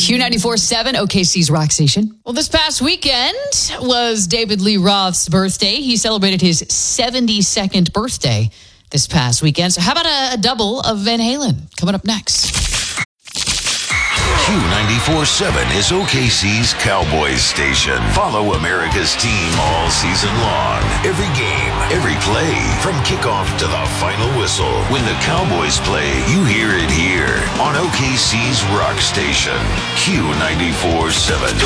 Q94.7, OKC's rock station. Well, this past weekend was David Lee Roth's birthday. He celebrated his 72nd birthday this past weekend. So how about a double of Van Halen coming up next? Q94.7 is OKC's Cowboys station. Follow America's team all season long. Every game, every play, from kickoff to the final whistle. When the Cowboys play, you hear it here on OKC's rock station, Q94.7.